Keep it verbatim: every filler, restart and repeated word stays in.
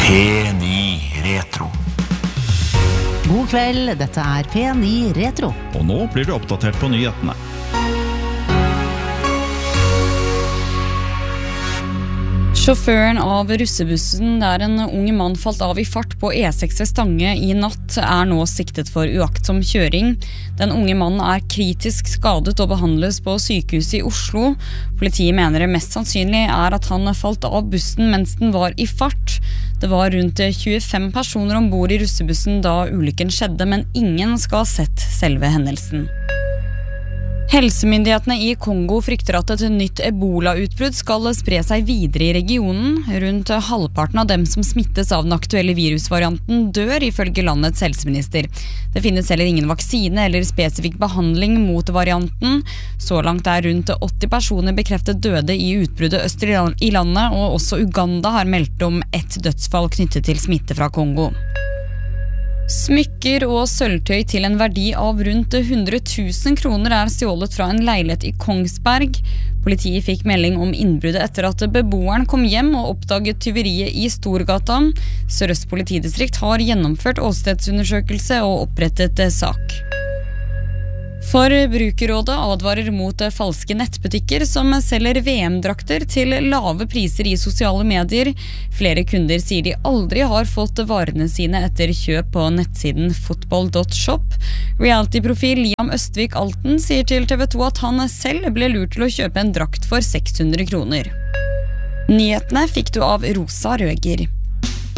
P ni Retro. God kveld, dette er P ni Retro. Og nå blir du oppdatert på nyhetene. Sjåføren av russebussen der en unge mann falt av i fart på E seks ved Stange i natt er nå siktet for uaktsom kjøring. Den unge mannen er kritisk skadet og behandles på sykehuset i Oslo. Politiet mener det mest sannsynlig er at han falt av bussen mens den var i fart. Det var rundt tjuefem personer ombord i russebussen da ulykken skjedde, men ingen skal ha sett selve hendelsen. Helsemyndighetene i Kongo frykter at et nytt ebola-utbrudd skal spre seg videre i regionen. Rundt halvparten av dem som smittes av den aktuelle virusvarianten dør, ifølge landets helseminister. Det finnes heller ingen vaksine eller spesifikk behandling mot varianten. Så langt er rundt åtti personer bekreftet døde i utbruddet øst i landet, og også Uganda har meldt om ett dødsfall knyttet til smitte fra Kongo. Smykker og sølvtøy til en verdi av rundt hundre tusen kroner er stjålet fra en leilighet i Kongsberg. Politiet fikk melding om innbruddet etter at beboeren kom hjem og oppdaget tyveriet i Storgata. Sør-Øst politidistrikt har gjennomført åstedsundersøkelse og opprettet sak. Forbrukerrådet advarer mot falske nettbutikker som selger V M-drakter til lave priser i sosiale medier. Flere kunder sier de aldri har fått varene sine etter kjøp på nettsiden football dot shop. Reality-profil Liam Østvik Alten sier til T V to at han selv ble lurt til å kjøpe en drakt for seks hundre kroner. Nyhetene fikk du av Rosa Røger.